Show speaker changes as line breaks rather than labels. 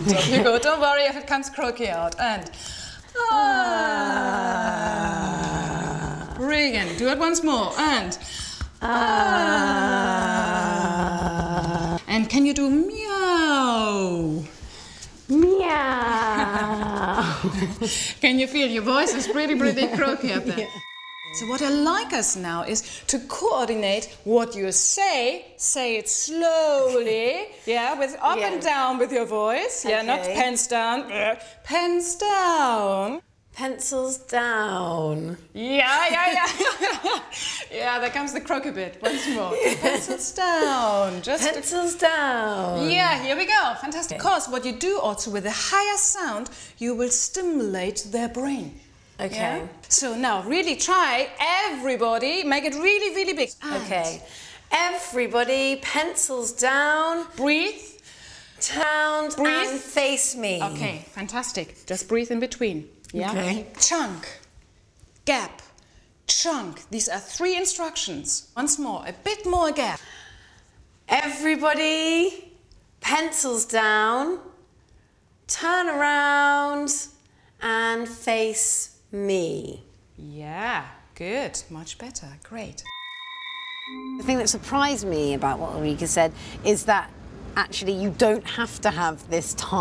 Up you go. Don't worry if it comes croaky out. And Regan, do it once more. And and can you do meow?
Meow.
Can you feel your voice is pretty croaky up there? Yeah. So what I like us now is to coordinate what you say it slowly, yeah, with up and down with your voice, yeah, not pens down, pens down.
Pencils down.
Yeah. Yeah, there comes the croaky bit, once more. Pencils down.
Pencils down.
Yeah, here we go, fantastic. Because what you do also with a higher sound, you will stimulate their brain.
Okay.
Yeah? So now really try, everybody, make it really big.
Okay. Everybody, pencils down.
Breathe.
Down and face me.
Okay, fantastic. Just breathe in between. Yeah.
Okay.
Chunk, gap, chunk. These are 3 instructions. Once more, a bit more gap.
Everybody, pencils down, turn around and face me.
Yeah, good. Much better. Great.
The thing that surprised me about what Ulrika said is that actually you don't have to have this time.